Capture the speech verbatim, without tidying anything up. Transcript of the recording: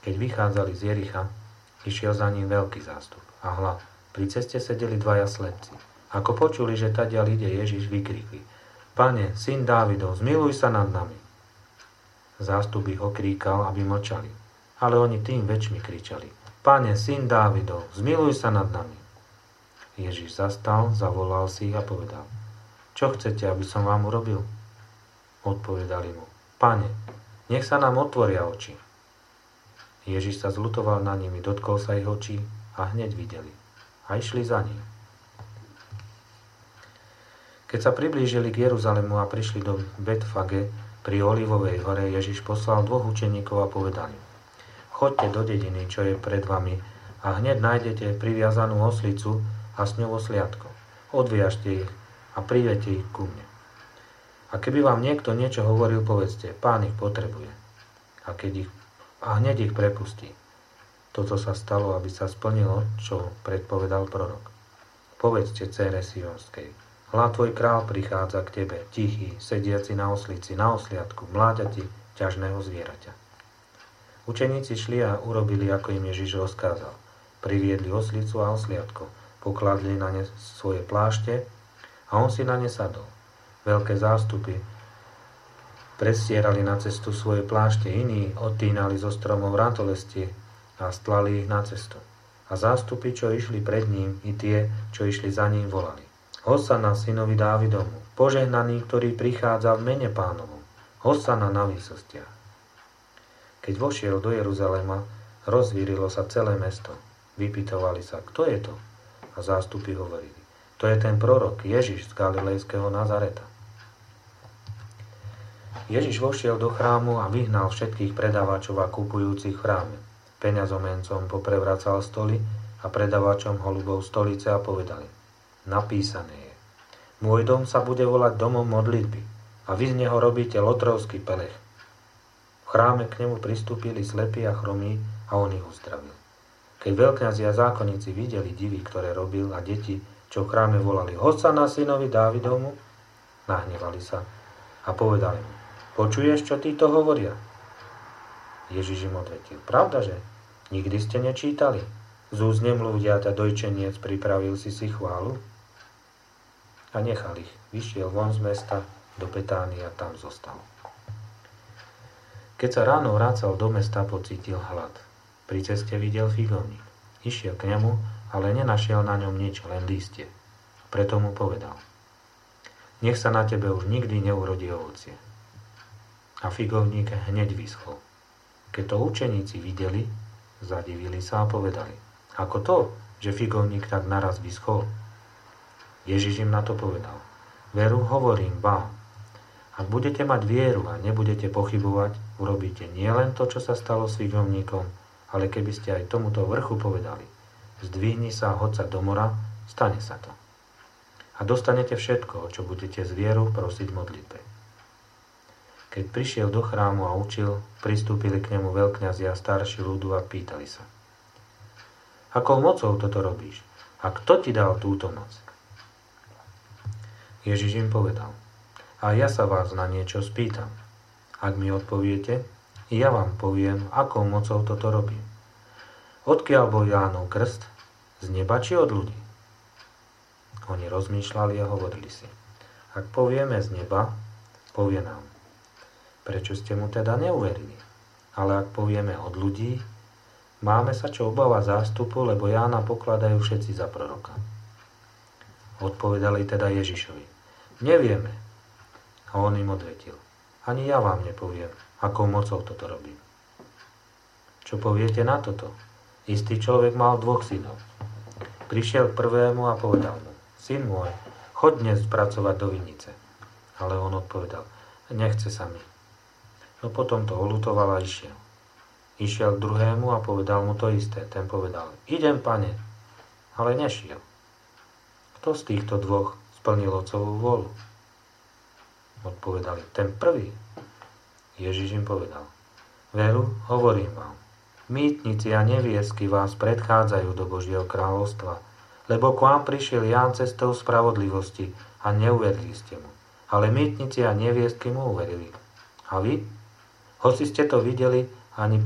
Keď vychádzali z Jericha, išiel za ním veľký zástup. A hľa, pri ceste sedeli dvaja slepci. Ako počuli, že tadiaľ ide Ježiš, vykrikli: Pane, syn Dávidov, zmiluj sa nad nami. Zástup ich okríkal, aby mlčali. Ale oni tým väčšmi kričali: Pane, syn Dávidov, zmiluj sa nad nami. Ježiš zastal, zavolal si ich a povedal: Čo chcete, aby som vám urobil? Odpovedali mu: Pane, nech sa nám otvoria oči. Ježiš sa zľutoval na nimi, dotkol sa ich očí a hneď videli. A išli za ním. Keď sa priblížili k Jeruzalému a prišli do Betfage pri Olivovej hore, Ježiš poslal dvoch učeníkov a povedal im: Choďte do dediny, čo je pred vami, a hneď nájdete priviazanú oslicu a s ňou osliadko. Odviažte ich a privedte ich ku mne. A keby vám niekto niečo hovoril, povedzte: Pán ich potrebuje. A, keď ich, a hneď ich prepustí. Toto sa stalo, aby sa splnilo, čo predpovedal prorok. Povedzte dcére Sionskej: Hľa, tvoj král prichádza k tebe, tichý, sediaci na oslici, na osliadku, mláďati ťažného zvieraťa. Učeníci šli a urobili, ako im Ježiš rozkázal. Priviedli oslicu a osliadko, pokladli na ne svoje plášte a on si na ne sadol. Veľké zástupy prestierali na cestu svoje plášte, iní odtínali zo stromov ratolestie a stlali ich na cestu. A zástupy, čo išli pred ním, i tie, čo išli za ním, volali: Hosana synovi Dávidovmu, požehnaný, ktorý prichádza v mene Pánovom, hosana na výsostiach. Keď vošiel do Jeruzalema, rozvírilo sa celé mesto. Vypytovali sa: Kto je to? A zástupy hovorili: To je ten prorok Ježiš z Galilejského Nazareta. Ježiš vošiel do chrámu a vyhnal všetkých predávačov a kupujúcich v chráme. Peňazomencom poprevracal stoly a predávačom holubov stolice a povedali: Napísané je: Môj dom sa bude volať domom modlitby a vy z neho robíte lotrovský pelech. V chráme k nemu pristúpili slepí a chromí a on ich uzdravil. Keď veľkňazi a zákonníci videli divy, ktoré robil, a deti, čo v chráme volali: Hosana synovi Dávidovmu, nahnevali sa a povedali mu: Počuješ, čo títo hovoria? Ježiš im odvetil: Pravdaže? Nikdy ste nečítali? Z úst nemluvdiata dojčeniec pripravil si si chválu? A nechal ich. Vyšiel von z mesta do Betánie a tam zostal. Keď sa ráno vracal do mesta, pocítil hlad. Pri ceste videl figovník. Išiel k nemu, ale nenašiel na ňom nič, len lístie. Preto mu povedal: Nech sa na tebe už nikdy neurodí ovocie. A figovník hneď vyschol. Keď to učeníci videli, zadivili sa a povedali: Ako to, že figovník tak naraz vyschol? Ježiš im na to povedal: Veru, hovorím vám, ak budete mať vieru a nebudete pochybovať, urobíte nielen to, čo sa stalo s figovníkom, ale keby ste aj tomuto vrchu povedali: Zdvihni sa a hoď sa do mora, stane sa to. A dostanete všetko, čo budete z vieru prosiť v modlitbe. Keď prišiel do chrámu a učil, pristúpili k nemu veľkňazi a starší ľudu a pýtali sa: Akou mocou toto robíš? A kto ti dal túto moc? Ježiš im povedal: A ja sa vás na niečo spýtam. Ak mi odpoviete, ja vám poviem, akou mocou toto robím. Odkiaľ bol Jánov krst? Z neba či od ľudí? Oni rozmýšľali a hovorili si: Ak povieme z neba, povie nám: Prečo ste mu teda neuverili? Ale ak povieme od ľudí, máme sa čo obávať zástupu, lebo Jána pokladajú všetci za proroka. Odpovedali teda Ježišovi: Nevieme. A on im odvetil: Ani ja vám nepoviem, akou mocou toto robím. Čo poviete na toto? Istý človek mal dvoch synov. Prišiel k prvému a povedal mu: Syn môj, choď dnes pracovať do vinice. Ale on odpovedal: Nechce sa mi. No potom to oľutoval a išiel. Išiel k druhému a povedal mu to isté. Ten povedal: Idem, pane. Ale nešiel. Kto z týchto dvoch splnil otcovú vôľu? Odpovedali: Ten prvý. Ježiš im povedal: Veru, hovorím vám, mýtnici a neviesky vás predchádzajú do Božieho kráľovstva, lebo k vám prišiel Ján cestou spravodlivosti a neuverili ste mu. Ale mýtnici a neviestky mu uverili. A vy? Hoci ste to videli, ani